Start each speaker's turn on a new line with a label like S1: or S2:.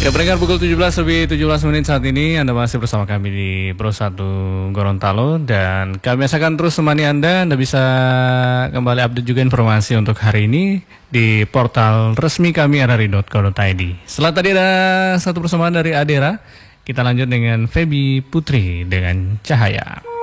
S1: Pendengar pukul 17 lebih 17 menit saat ini Anda masih bersama kami di Pro 1 Gorontalo. Dan kami akan terus temani Anda. Anda bisa kembali update juga informasi untuk hari ini di portal resmi kami rri.co.id. Setelah tadi ada satu persembahan dari Adera, kita lanjut dengan Feby Putri dengan Cahaya.